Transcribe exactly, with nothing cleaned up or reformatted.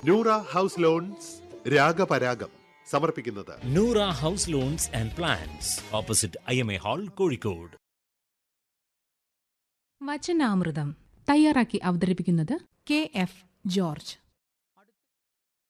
Noora house loans രാഗപരാഗം സമർപ്പിക്കുന്നത് Noora house loans and plans, opposite I M A hall, Kozhikode. വചനാമൃതം തയ്യാറാക്കി അവതരിപ്പിക്കുന്നത് K F George.